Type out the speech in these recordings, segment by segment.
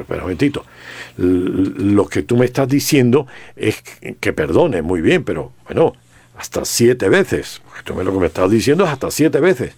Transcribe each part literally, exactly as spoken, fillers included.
espera un momentito. Lo que tú me estás diciendo es que, que perdone, muy bien, pero bueno, hasta siete veces. Tú me, lo que me estás diciendo es hasta siete veces.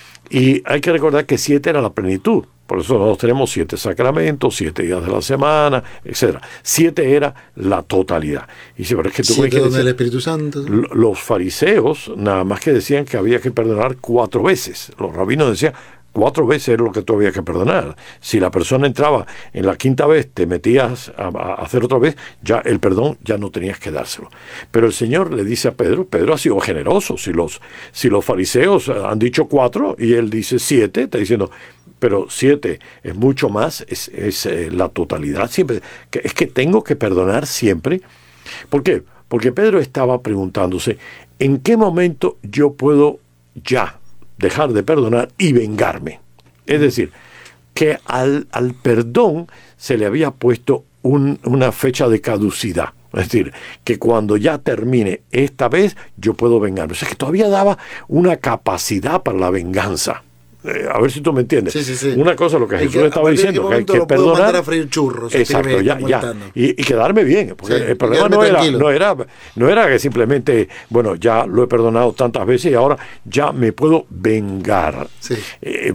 Y hay que recordar que siete era la plenitud. Por eso nosotros tenemos siete sacramentos, siete días de la semana, etcétera. Siete era la totalidad. Y si pero es que tú siete donde decir, el Espíritu Santo. Los fariseos nada más que decían que había que perdonar cuatro veces. Los rabinos decían cuatro veces era lo que tú habías que perdonar. Si la persona entraba en la quinta vez, te metías a, a hacer otra vez, ya el perdón ya no tenías que dárselo. Pero el Señor le dice a Pedro, Pedro ha sido generoso. Si los, si los fariseos han dicho cuatro y él dice siete, está diciendo, pero siete es mucho más, es, es eh, la totalidad. Siempre que, es que tengo que perdonar siempre. ¿Por qué? Porque Pedro estaba preguntándose, ¿en qué momento yo puedo ya dejar de perdonar y vengarme? Es decir, que al, al perdón se le había puesto un, una fecha de caducidad. Es decir, que cuando ya termine esta vez, yo puedo vengarme. O sea, que todavía daba una capacidad para la venganza. Eh, a ver si tú me entiendes. Sí, sí, sí. Una cosa, lo que Jesús que, estaba diciendo, que hay que perdonar. A freír churros, exacto, ya, ya. Y, y quedarme bien. Porque sí, el problema no era, no, era, no era que simplemente, bueno, ya lo he perdonado tantas veces y ahora ya me puedo vengar. Sí. Eh,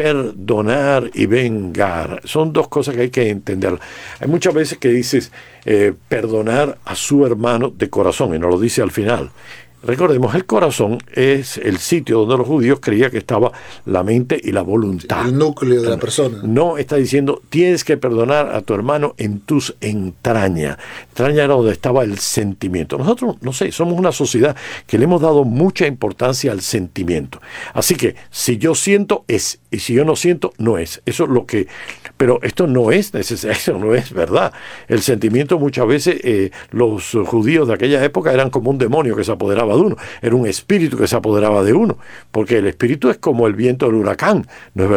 perdonar y vengar son dos cosas que hay que entender. Hay muchas veces que dices eh, perdonar a su hermano de corazón y no lo dice al final. Recordemos, el corazón es el sitio donde los judíos creían que estaba la mente y la voluntad. El núcleo de la persona. No está diciendo, tienes que perdonar a tu hermano en tus entrañas. Entraña era donde estaba el sentimiento. Nosotros, no sé, somos una sociedad que le hemos dado mucha importancia al sentimiento. Así que, si yo siento, es. Y si yo no siento, no es. Eso es lo que... Pero esto no es necesario, eso no es verdad. El sentimiento muchas veces, eh, los judíos de aquella época eran como un demonio que se apoderaba de uno. Era un espíritu que se apoderaba de uno. Porque el espíritu es como el viento del huracán. No es verdad.